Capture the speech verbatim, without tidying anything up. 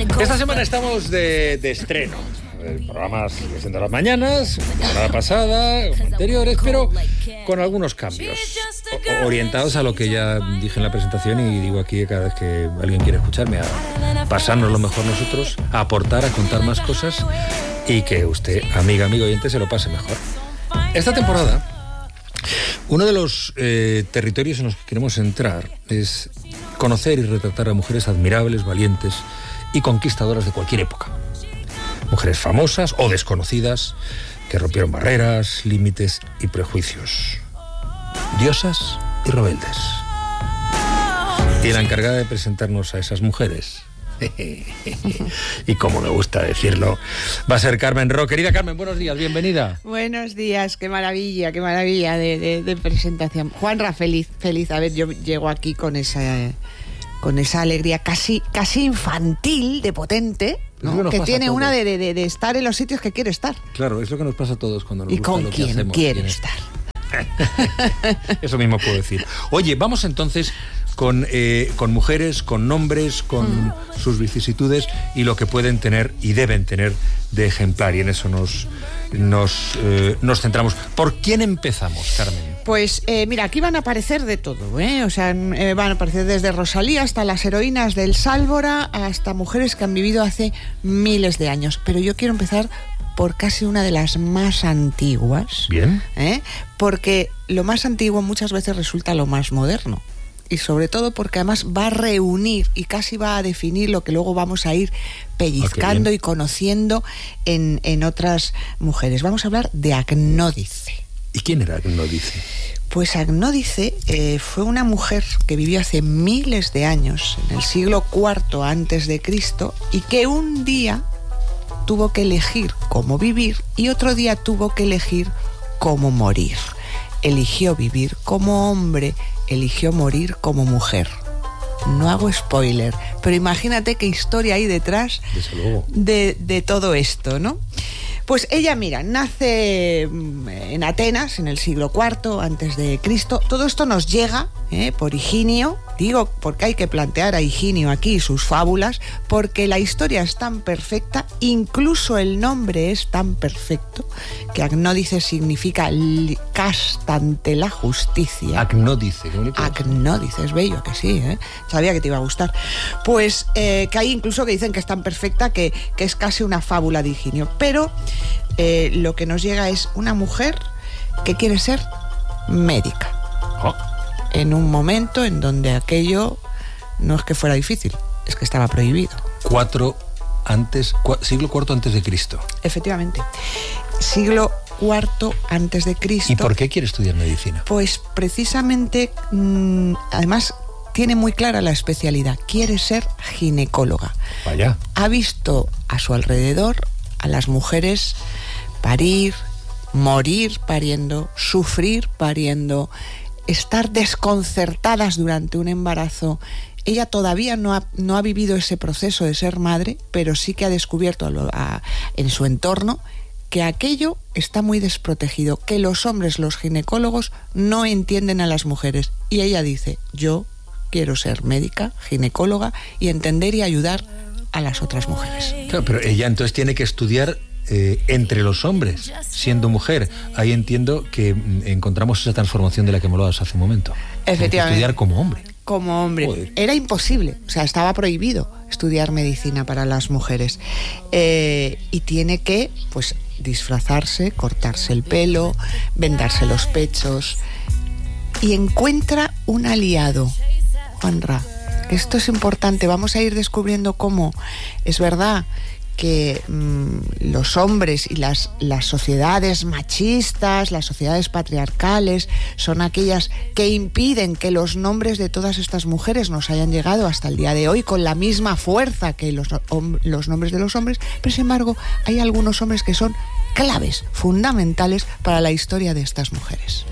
Esta semana estamos de, de estreno. El programa sigue siendo las mañanas, la semana pasada, anteriores, pero con algunos cambios, o, orientados a lo que ya dije en la presentación y digo aquí cada vez que alguien quiere escucharme, a pasarnos lo mejor nosotros, a aportar, a contar más cosas y que usted, amiga, amigo oyente, se lo pase mejor. Esta temporada, uno de los eh, territorios en los que queremos entrar es conocer y retratar a mujeres admirables, valientes y conquistadoras de cualquier época. Mujeres famosas o desconocidas que rompieron barreras, límites y prejuicios. Diosas y rebeldes. Y la encargada de presentarnos a esas mujeres, y como me gusta decirlo, va a ser Carmen Ro. Querida Carmen, buenos días, bienvenida. Buenos días, qué maravilla, qué maravilla de, de, de presentación. Juanra, feliz, feliz. A ver, yo llego aquí con esa, con esa alegría casi, casi infantil, de potente, ¿no? Que, que tiene una de, de, de estar en los sitios que quiere estar. Claro, es lo que nos pasa a todos cuando nos ¿Y gusta con lo que quién hacemos. quiere estar? Eso mismo puedo decir. Oye, vamos entonces con, eh, con mujeres, con nombres, con mm. sus vicisitudes y lo que pueden tener y deben tener de ejemplar. Y en eso nos, nos, eh, nos centramos. ¿Por quién empezamos, Carmen? Pues eh, mira, aquí van a aparecer de todo, ¿eh? O sea, eh, van a aparecer desde Rosalía hasta las heroínas del Sálvora, hasta mujeres que han vivido hace miles de años. Pero yo quiero empezar por casi una de las más antiguas. Bien. ¿eh? Porque lo más antiguo muchas veces resulta lo más moderno. Y sobre todo porque además va a reunir y casi va a definir lo que luego vamos a ir pellizcando okay, y conociendo en, en otras mujeres. Vamos a hablar de Agnódice. ¿Y quién era Agnódice? Pues Agnódice eh, fue una mujer que vivió hace miles de años, en el siglo cuarto antes de Cristo, y que un día tuvo que elegir cómo vivir y otro día tuvo que elegir cómo morir. Eligió vivir como hombre, eligió morir como mujer. No hago spoiler, pero imagínate qué historia hay detrás de, de todo esto, ¿no? Pues ella, mira, nace en Atenas en el siglo cuarto antes de Cristo. Todo esto nos llega ¿eh? por Higinio. Digo, porque hay que plantear a Higinio aquí sus fábulas, porque la historia es tan perfecta, incluso el nombre es tan perfecto, que Agnódice significa casta ante la justicia. Agnódice, qué bonito. Agnódice, es bello, que sí, ¿eh? Sabía que te iba a gustar. Pues eh, que hay incluso que dicen que es tan perfecta que, que es casi una fábula de Higinio. Pero eh, lo que nos llega es una mujer que quiere ser médica. Oh. En un momento en donde aquello no es que fuera difícil, es que estaba prohibido. Cuatro antes, cu- siglo cuarto antes de Cristo. Efectivamente. Siglo cuarto antes de Cristo. ¿Y por qué quiere estudiar medicina? Pues precisamente, mmm, además tiene muy clara la especialidad. Quiere ser ginecóloga. Vaya. Ha visto a su alrededor a las mujeres parir, morir pariendo, sufrir pariendo, estar desconcertadas durante un embarazo. Ella todavía no ha, no ha vivido ese proceso de ser madre, pero sí que ha descubierto a lo, a, en su entorno que aquello está muy desprotegido, que los hombres, los ginecólogos, no entienden a las mujeres. Y ella dice, yo quiero ser médica, ginecóloga y entender y ayudar a las otras mujeres. Claro, pero ella entonces tiene que estudiar Eh, entre los hombres, siendo mujer. Ahí entiendo que mm, encontramos esa transformación de la que me hablabas hace un momento. Efectivamente. Estudiar como hombre. Como hombre. Joder. Era imposible, o sea, estaba prohibido estudiar medicina para las mujeres. Eh, y tiene que, pues, disfrazarse, cortarse el pelo, vendarse los pechos. Y encuentra un aliado, Juanra. Esto es importante, vamos a ir descubriendo cómo. Es verdad que mmm, los hombres y las, las sociedades machistas, las sociedades patriarcales, son aquellas que impiden que los nombres de todas estas mujeres nos hayan llegado hasta el día de hoy con la misma fuerza que los, hom- los nombres de los hombres, pero sin embargo hay algunos hombres que son claves, fundamentales para la historia de estas mujeres.